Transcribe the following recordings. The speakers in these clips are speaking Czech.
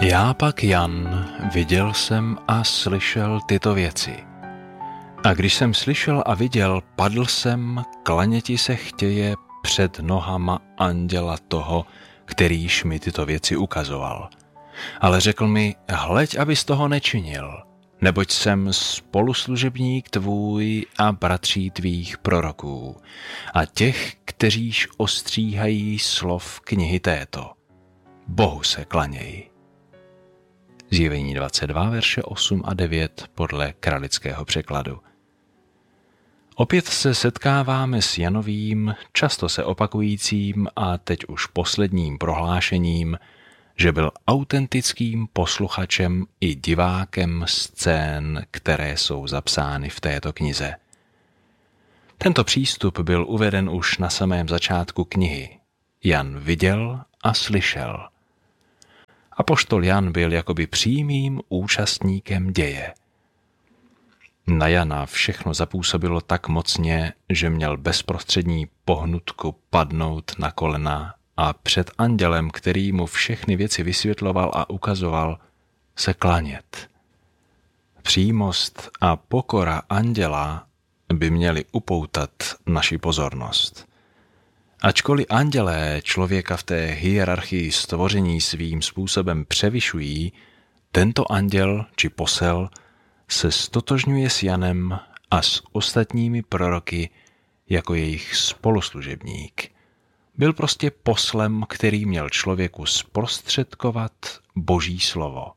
Já pak Jan viděl jsem a slyšel tyto věci. A když jsem slyšel a viděl, padl jsem, klaněti se chtěje před nohama anděla toho, kterýž mi tyto věci ukazoval. Ale řekl mi, hleď, abys toho nečinil, neboť jsem spoluslužebník tvůj a bratří tvých proroků a těch, kteříž ostříhají slov knihy této. Bohu se klaněj. Zjevení 22, verše 8 a 9 podle kralického překladu. Opět se setkáváme s Janovým, často se opakujícím a teď už posledním prohlášením, že byl autentickým posluchačem i divákem scén, které jsou zapsány v této knize. Tento přístup byl uveden už na samém začátku knihy. Jan viděl a slyšel. Apoštol Jan byl jakoby přímým účastníkem děje. Na Jana všechno zapůsobilo tak mocně, že měl bezprostřední pohnutku padnout na kolena a před andělem, který mu všechny věci vysvětloval a ukazoval, se klanět. Přímost a pokora anděla by měly upoutat naši pozornost. Ačkoliv andělé člověka v té hierarchii stvoření svým způsobem převyšují, tento anděl či posel se stotožňuje s Janem a s ostatními proroky jako jejich spoluslužebník. Byl prostě poslem, který měl člověku zprostředkovat Boží slovo.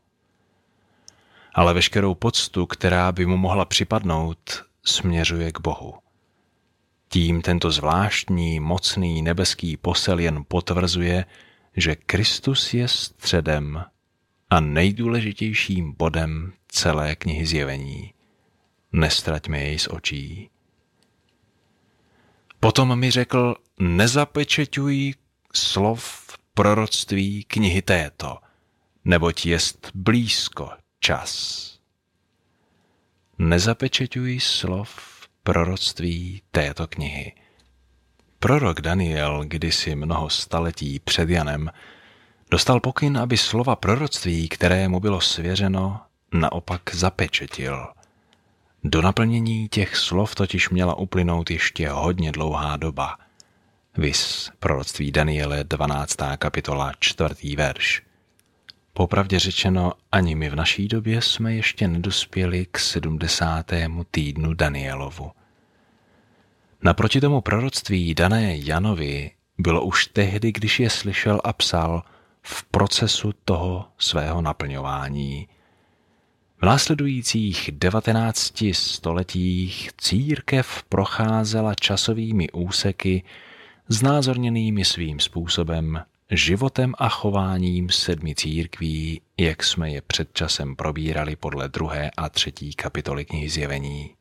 Ale veškerou poctu, která by mu mohla připadnout, směřuje k Bohu. Tím tento zvláštní, mocný nebeský posel jen potvrzuje, že Kristus je středem a nejdůležitějším bodem celé knihy Zjevení. Nestraťme jej z očí. Potom mi řekl, nezapečeťuj slov proroctví knihy této, neboť jest blízko čas. Nezapečeťuj slov proroctví této knihy. Prorok Daniel kdysi mnoho staletí před Janem dostal pokyn, aby slova proroctví, které mu bylo svěřeno, naopak zapečetil. Do naplnění těch slov totiž měla uplynout ještě hodně dlouhá doba. Viz proroctví Daniele 12. kapitola 4. verš. Popravdě řečeno, ani my v naší době jsme ještě nedospěli k 70. týdnu Danielovu. Naproti tomu proroctví dané Janovi bylo už tehdy, když je slyšel a psal, v procesu toho svého naplňování. V následujících 19 stoletích církev procházela časovými úseky znázorněnými svým způsobem životem a chováním 7 církví, jak jsme je před časem probírali podle 2. a 3. kapitoly knihy Zjevení.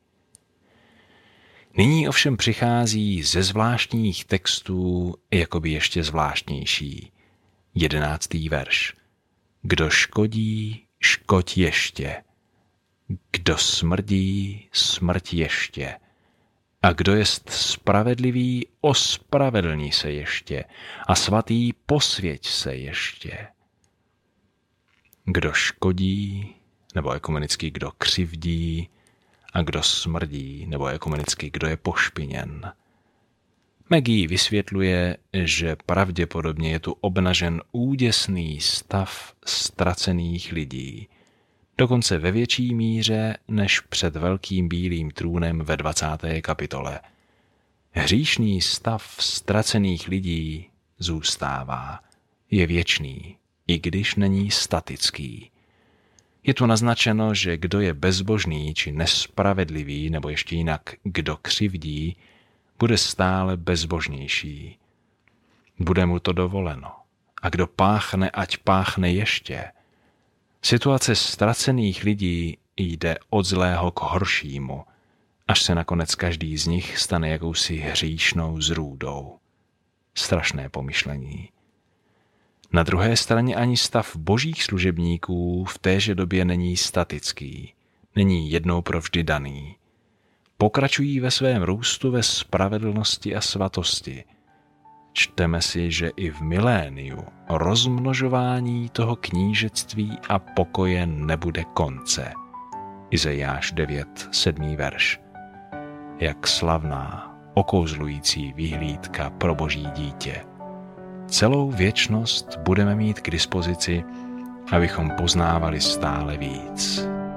Nyní ovšem přichází ze zvláštních textů jakoby ještě zvláštnější. 11. verš. Kdo škodí, škoď ještě. Kdo smrdí, smrť ještě. A kdo jest spravedlivý, ospravedlní se ještě. A svatý, posvěť se ještě. Kdo škodí, nebo ekumenicky kdo křivdí, a kdo smrdí, nebo ekumenicky kdo je pošpiněn. Maggie vysvětluje, že pravděpodobně je tu obnažen úděsný stav ztracených lidí, dokonce ve větší míře než před velkým bílým trůnem ve 20. kapitole. Hříšný stav ztracených lidí zůstává, je věčný, i když není statický. Je tu naznačeno, že kdo je bezbožný či nespravedlivý, nebo ještě jinak kdo křivdí, bude stále bezbožnější. Bude mu to dovoleno. A kdo páchne, ať páchne ještě. Situace ztracených lidí jde od zlého k horšímu, až se nakonec každý z nich stane jakousi hříšnou zrůdou. Strašné pomyšlení. Na druhé straně ani stav božích služebníků v téže době není statický, není jednou provždy daný. Pokračují ve svém růstu ve spravedlnosti a svatosti. čteme si, že i v miléniu rozmnožování toho knížectví a pokoje nebude konce. Izajáš 9, 7. verš. Jak slavná, okouzlující vyhlídka pro Boží dítě. Celou věčnost budeme mít k dispozici, abychom poznávali stále víc.